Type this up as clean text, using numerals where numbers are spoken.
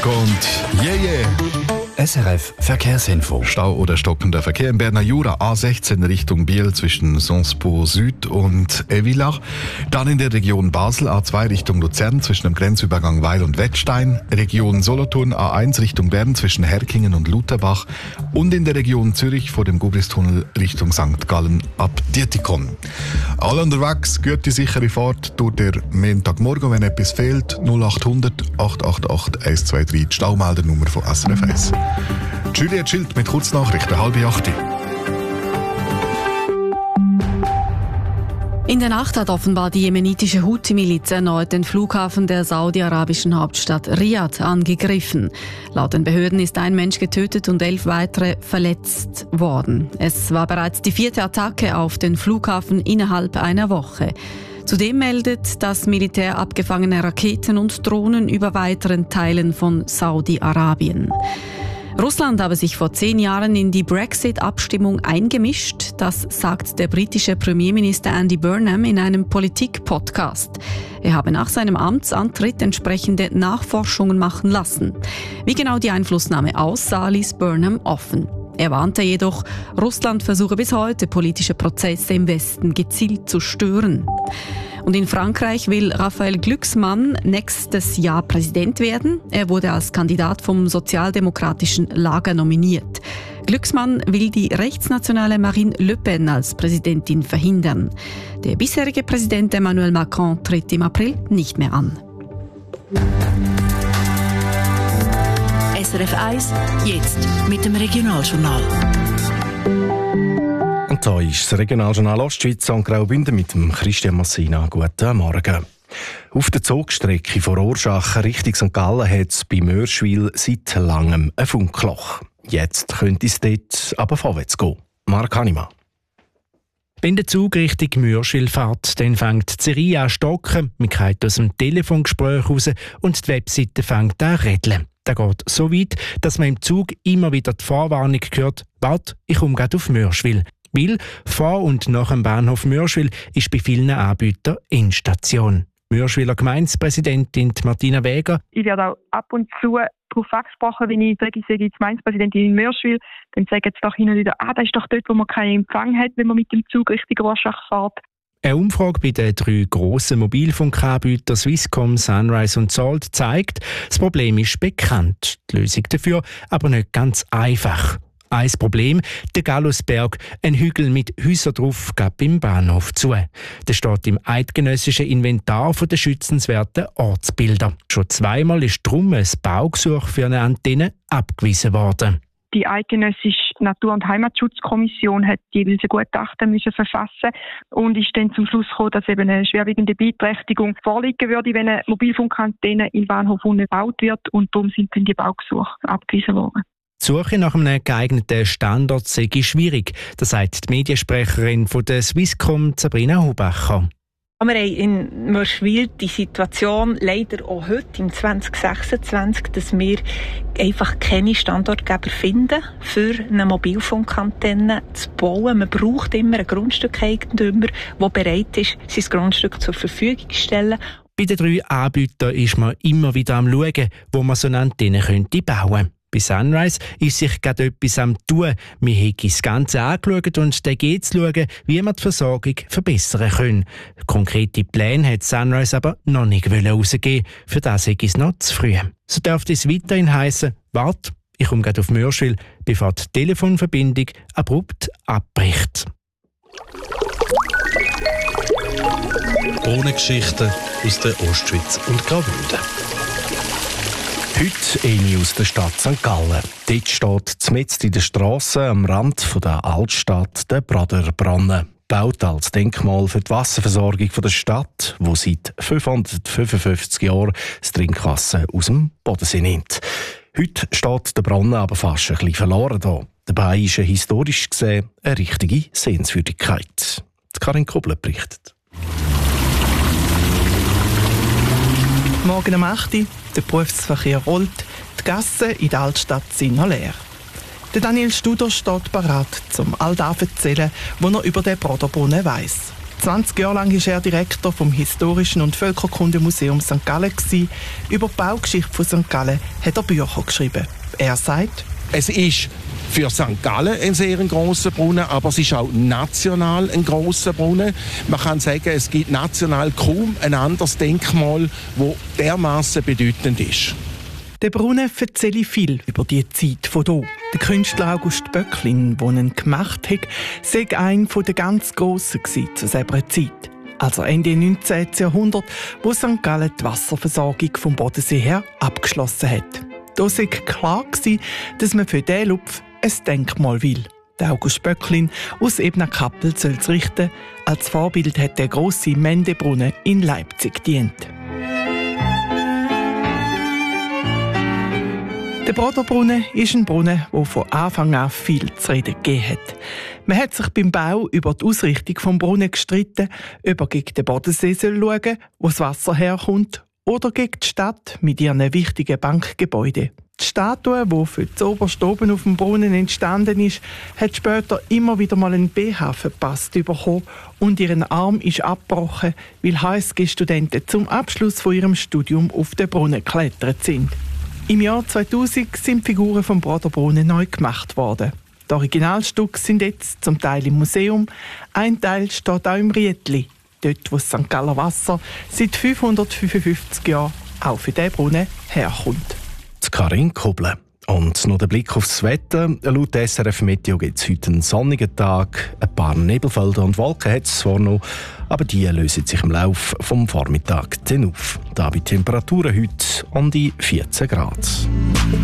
Und SRF Verkehrsinfo. Stau oder stockender Verkehr im Berner Jura, A16 Richtung Biel zwischen Sonspo Süd und Villach. Dann in der Region Basel, A2 Richtung Luzern zwischen dem Grenzübergang Weil und Wettstein. Region Solothurn, A1 Richtung Bern zwischen Herkingen und Lutherbach. Und in der Region Zürich vor dem Gubristunnel Richtung St. Gallen ab Dietikon. Alle unterwegs, gute sichere Fahrt durch den Montagmorgen. Wenn etwas fehlt, 0800 888 123, die Staumeldernummer von SRF 1. Juliette Schild mit Kurznachrichten, 7:30. In der Nacht hat offenbar die jemenitische Houthi-Miliz erneut den Flughafen der saudi-arabischen Hauptstadt Riyadh angegriffen. Laut den Behörden ist ein Mensch getötet und 11 weitere verletzt worden. Es war bereits die 4. Attacke auf den Flughafen innerhalb einer Woche. Zudem meldet das Militär abgefangene Raketen und Drohnen über weiteren Teilen von Saudi-Arabien. Russland habe sich vor 10 Jahren in die Brexit-Abstimmung eingemischt. Das sagt der britische Premierminister Andy Burnham in einem Politik-Podcast. Er habe nach seinem Amtsantritt entsprechende Nachforschungen machen lassen. Wie genau die Einflussnahme aussah, ließ Burnham offen. Er warnte jedoch, Russland versuche bis heute, politische Prozesse im Westen gezielt zu stören. Und in Frankreich will Raphael Glucksmann nächstes Jahr Präsident werden. Er wurde als Kandidat vom sozialdemokratischen Lager nominiert. Glucksmann will die rechtsnationale Marine Le Pen als Präsidentin verhindern. Der bisherige Präsident Emmanuel Macron tritt im April nicht mehr an. SRF 1, jetzt mit dem Regionaljournal. Und da ist das Regionaljournal Ostschweiz und Graubünden mit dem Christian Massina. Guten Morgen. Auf der Zugstrecke von Rorschach Richtung St. Gallen hat es bei Mörschwil seit langem ein Funkloch. Jetzt könnte es dort aber vorwärts gehen. Marc Hannemann. Wenn der Zug Richtung Mörschwil fährt, dann fängt die Serie an zu stocken, man geht aus dem Telefongespräch raus und die Webseite fängt an zu rätseln. Das geht so weit, dass man im Zug immer wieder die Vorwarnung hört: «Warte, ich komme gerade auf Mörschwil.» Weil vor und nach dem Bahnhof Mörschwil ist bei vielen Anbietern Endstation. Mörschwiler Gemeindepräsidentin Martina Wäger. Ich werde auch ab und zu darauf angesprochen, wenn ich sage, ich sei die Gemeindepräsidentin in Mörschwil, dann sagen sie doch hin und wieder, das ist doch dort, wo man keinen Empfang hat, wenn man mit dem Zug Richtung Rorschach fährt. Eine Umfrage bei den 3 grossen Mobilfunkanbietern Swisscom, Sunrise und Salt zeigt, das Problem ist bekannt. Die Lösung dafür aber nicht ganz einfach. Ein Problem, der Gallusberg, ein Hügel mit Häusern drauf, geht beim Bahnhof zu. Der steht im eidgenössischen Inventar der schützenswerten Ortsbilder. Schon 2-mal ist darum ein Baugesuch für eine Antenne abgewiesen worden. Die eidgenössische Natur- und Heimatschutzkommission hat jeweils ein Gutachten müssen verfassen und ist dann zum Schluss gekommen, dass eben eine schwerwiegende Beeinträchtigung vorliegen würde, wenn eine Mobilfunkantenne im Bahnhof gebaut wird, und darum sind dann die Baugesuche abgewiesen worden. Die Suche nach einem geeigneten Standort sei schwierig, das sagt die Mediensprecherin von der Swisscom, Sabrina Hubacher. Wir haben in Mörschwil die Situation leider auch heute, im 2026, dass wir einfach keine Standortgeber finden, für eine Mobilfunkantenne zu bauen. Man braucht immer einen Grundstückeigentümer, der bereit ist, sein Grundstück zur Verfügung zu stellen. Bei den 3 Anbietern ist man immer wieder am Schauen, wo man so eine Antenne bauen könnte. Bei Sunrise ist sich gerade etwas am tun. Wir haben das Ganze angeschaut und dann geht es schauen, wie wir die Versorgung verbessern können. Konkrete Pläne hat Sunrise aber noch nicht rausgeben. Für das ist es noch zu früh. So dürfte es weiterhin heissen: «Warte, ich komme gerade auf Mörschwil», bevor die Telefonverbindung abrupt abbricht. Ohne Geschichten aus der Ostschweiz und Graubünden. Heute eine aus der Stadt St. Gallen. Dort steht mitten in der Strasse am Rand der Altstadt der Braderbrunnen. Gebaut als Denkmal für die Wasserversorgung der Stadt, wo seit 555 Jahren das Trinkwasser aus dem Bodensee nimmt. Heute steht der Brunnen aber fast ein bisschen verloren da. Dabei ist er historisch gesehen eine richtige Sehenswürdigkeit. Karin Kobler berichtet. Morgen um 8 Uhr, der Berufsverkehr rollt, die Gassen in der Altstadt sind noch leer. Der Daniel Studer steht bereit, um all das zu erzählen, was er über den Braderbrunnen weiss. 20 Jahre lang war er Direktor vom Historischen und Völkerkundemuseum St. Gallen. Über die Baugeschichte von St. Gallen hat er Bücher geschrieben. Er sagt: Es ist für St. Gallen ein sehr grosser Brunnen, aber es ist auch national ein grosser Brunnen. Man kann sagen, es gibt national kaum ein anderes Denkmal, das dermaßen bedeutend ist. Der Brunnen erzähle viel über die Zeit von hier. Der Künstler August Böcklin, der ihn gemacht hat, sei einer der ganz Grossen zur selben Zeit. Also Ende 19. Jahrhundert, wo St. Gallen die Wasserversorgung vom Bodensee her abgeschlossen hat. Da sei klar gewesen, dass man für diesen Lupf ein Denkmal will. Der August Böcklin aus Ebner-Kappel soll es richten. Als Vorbild hat der grosse Mendebrunnen in Leipzig gedient. Der Broderbrunnen ist ein Brunnen, der von Anfang an viel zu reden gegeben hat. Man hat sich beim Bau über die Ausrichtung des Brunnens gestritten, ob er gegen den Bodensee schauen soll, wo das Wasser herkommt, oder gegen die Stadt mit ihren wichtigen Bankgebäuden. Die Statue, die für das oberste oben auf dem Brunnen entstanden ist, hat später immer wieder mal einen BH verpasst bekommen und ihren Arm ist abgebrochen, weil HSG-Studenten zum Abschluss von ihrem Studium auf den Brunnen geklettert sind. Im Jahr 2000 sind die Figuren vom Broderbrunnen neu gemacht worden. Die Originalstücke sind jetzt zum Teil im Museum, ein Teil steht auch im Rietli, dort wo das St. Galler Wasser seit 555 Jahren auch für diesen Brunnen herkommt. Karin Kobler. Und noch der Blick aufs Wetter. Laut SRF Meteo gibt es heute einen sonnigen Tag. Ein paar Nebelfelder und Wolken hat es zwar noch, aber die lösen sich im Laufe des Vormittags auf. Da bei Temperaturen heute an die 14 Grad.